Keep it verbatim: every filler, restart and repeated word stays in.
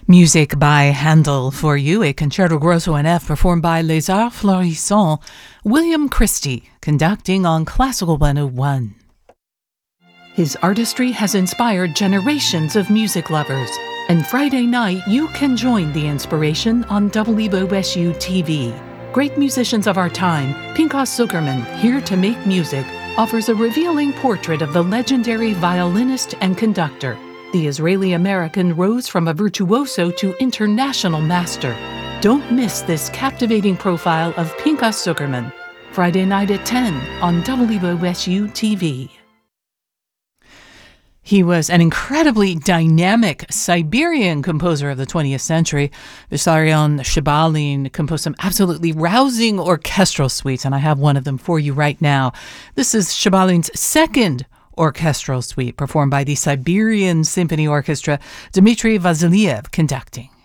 Music by Handel for you, a Concerto Grosso in F performed by Les Arts Florissants, William Christie, conducting on Classical one oh one. His artistry has inspired generations of music lovers, and Friday night you can join the inspiration on W O S U T V. Great musicians of our time, Pinchas Zukerman, here to make music, offers a revealing portrait of the legendary violinist and conductor. The Israeli-American rose from a virtuoso to international master. Don't miss this captivating profile of Pinchas Zukerman. Friday night at ten on W O S U T V. He was an incredibly dynamic Siberian composer of the twentieth century. Vissarion Shebalin composed some absolutely rousing orchestral suites, and I have one of them for you right now. This is Shebalin's second orchestral suite, performed by the Siberian Symphony Orchestra, Dmitry Vasiliev conducting.